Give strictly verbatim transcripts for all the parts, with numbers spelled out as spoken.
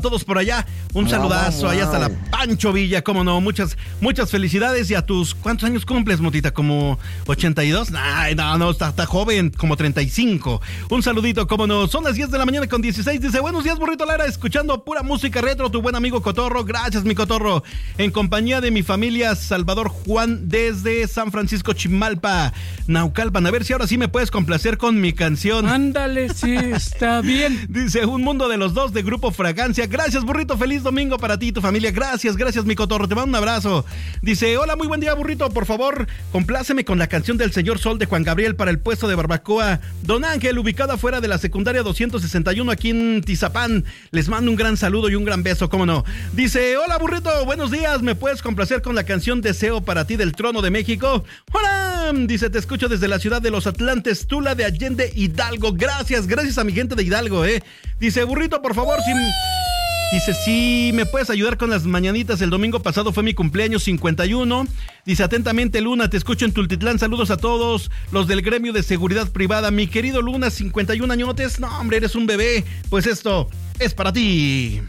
todos por allá, un saludazo allá hasta la Pancho Villa, cómo no, muchas, muchas felicidades. Y a tus, ¿cuántos años cumples, Motita? ¿Como ochenta y dos? Ay, no, no, está, está joven, como treinta y cinco. Un saludito, cómo no, son las diez de la mañana con dieciséis. Dice, buenos días, burrito Lara, escuchando pura música retro, tu buen amigo Cotorro. Gracias, mi Cotorro, en compañía de mi familia Salvador Juan desde San Francisco Chimalpa, Naucalpan. A ver si ahora sí me puedes complacer con mi canción. Ándale, sí, está bien. Dice, un mundo de los dos de Grupo Fragancia. Gracias, burrito, feliz domingo para ti y tu familia. Gracias, gracias, mi Cotorro, te mando un abrazo. Dice, hola, muy buen día, burrito, por favor, compláceme con la canción del Señor Sol de Juan Gabriel para el puesto de barbacoa Don Ángel, ubicada fuera de la secundaria doscientos sesenta y uno aquí en Tizapán. Les mando un gran saludo y un gran beso, cómo no. Dice, hola, burrito, buenos días, ¿me puedes complacer con la canción Deseo para ti del Trono de México? Hola, dice, te escucho desde la ciudad de los Atlantes, Tula de Allende, Hidalgo. Gracias, gracias a mi gente de Hidalgo, eh. Dice, burrito, por favor, si... Dice, sí, ¿me puedes ayudar con las mañanitas? El domingo pasado fue mi cumpleaños cincuenta y uno. Dice, atentamente, Luna, te escucho en Tultitlán. Saludos a todos los del gremio de seguridad privada. Mi querido Luna, cincuenta y un añotes. No, hombre, eres un bebé. Pues esto es para ti.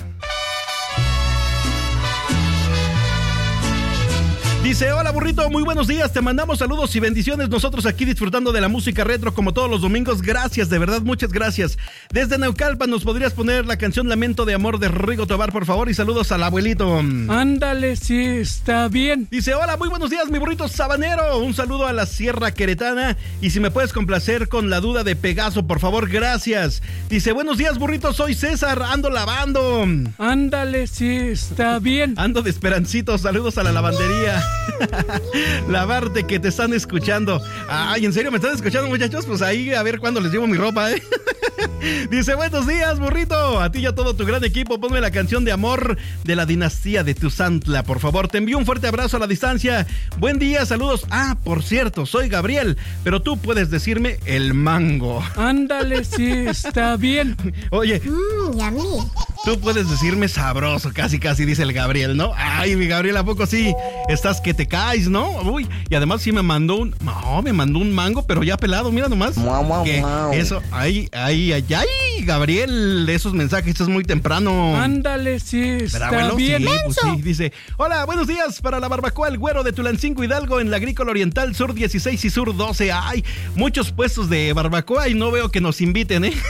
Dice, hola, burrito, muy buenos días, te mandamos saludos y bendiciones, nosotros aquí disfrutando de la música retro como todos los domingos. Gracias, de verdad, muchas gracias. Desde Naucalpan, ¿nos podrías poner la canción Lamento de Amor de Rigo Tobar, por favor? Y saludos al abuelito. Ándale, sí, está bien. Dice, hola, muy buenos días, mi burrito sabanero, un saludo a la Sierra Queretana, y si me puedes complacer con La Duda de Pegaso, por favor, gracias. Dice, buenos días, burrito, soy César, ando lavando. Ándale, sí, está bien. Ando de Esperancito, saludos a la lavandería. Lavarte, que te están escuchando. Ay, ¿en serio me están escuchando, muchachos? Pues ahí a ver cuándo les llevo mi ropa, ¿eh? Dice, buenos días, burrito, a ti y a todo tu gran equipo, ponme la canción de Amor de la dinastía de Tuzantla, por favor. Te envío un fuerte abrazo a la distancia. Buen día, saludos. Ah, por cierto, soy Gabriel, pero tú puedes decirme el mango. Ándale, sí, está bien. Oye, mmm, y a mí tú puedes decirme sabroso, casi casi dice el Gabriel, ¿no? Ay, mi Gabriel, ¿a poco sí estás que te caes, no? Uy, y además sí me mandó un... No, me mandó un mango, pero ya pelado, mira nomás. Wow, wow, que wow. Eso, ay, ay, ay, ay, Gabriel, esos mensajes es muy temprano. Ándale, sí, está abuelo? bien. Sí, pues sí, dice, hola, buenos días para la barbacoa El Güero de Tulancingo, Hidalgo, en la Agrícola Oriental, Sur dieciséis y Sur doce. Ay, muchos puestos de barbacoa y no veo que nos inviten, ¿eh?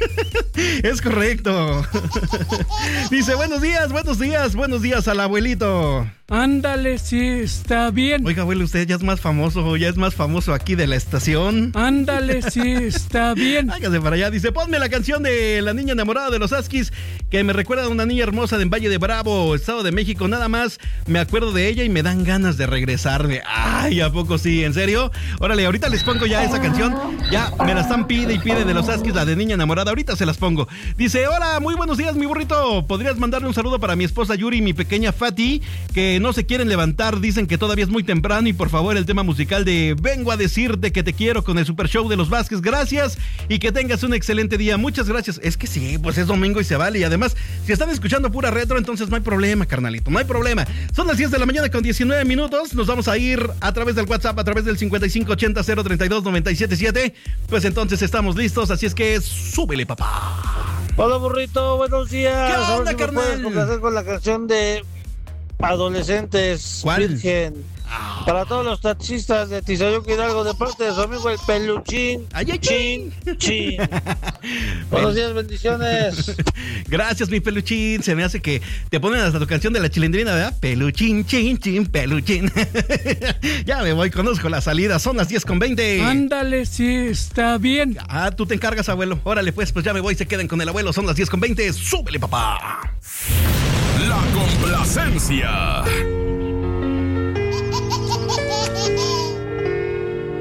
Es correcto. Dice, buenos días, buenos días, buenos días al abuelito. Ándale, sí, está bien. Oiga, abuelo, usted ya es más famoso, ya es más famoso aquí de la estación. Ándale, sí, está bien. Hágase para allá. Dice, ponme la canción de La Niña Enamorada de los Askis, que me recuerda a una niña hermosa de Valle de Bravo, Estado de México. Nada más me acuerdo de ella y me dan ganas de regresarme. Ay, ¿a poco sí? ¿En serio? Órale, ahorita les pongo ya esa canción. Ya me la están pide y pide de los Askis, la de Niña Enamorada. Ahorita se las pongo. Dice, hola, muy buenos días, mi burrito. ¿Podrías mandarle un saludo para mi esposa Yuri y mi pequeña Fati, que no se quieren levantar? Dicen que todavía es muy temprano. Y por favor, el tema musical de Vengo a decirte que te quiero con el Super Show de los Vázquez. Gracias y que tengas un excelente día. Muchas gracias. Es que sí, pues es domingo y se vale. Y además, si están escuchando pura retro, entonces no hay problema, carnalito, no hay problema. Son las diez de la mañana con diecinueve minutos. Nos vamos a ir a través del WhatsApp, a través del cincuenta y cinco ochenta cero treinta y dos noventa y siete siete. Pues entonces estamos listos, así es que súbele, papá. Hola, burrito, buenos días. ¿Qué onda, si carnal? ¿Me puedes complacer con la canción de Adolescentes ¿Cuál? Virgen? Ah. Para todos los taxistas de Tizayuca Hidalgo, de parte de su amigo el Peluchín. Ay, ay, chin, chin. Buenos días, bendiciones. Gracias, mi Peluchín. Se me hace que te ponen hasta tu canción de la Chilindrina, ¿verdad? Peluchín, chin, chin, Peluchín. Ya me voy, conozco la salida. Son las diez con veinte. Ándale, sí, está bien. Ah, tú te encargas, abuelo. Órale, pues, pues ya me voy. Se queden con el abuelo. Son las diez con veinte. Súbele, papá. La complacencia.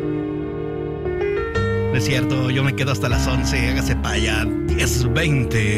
No es cierto, yo me quedo hasta las once. Hágase para allá. diez veinte.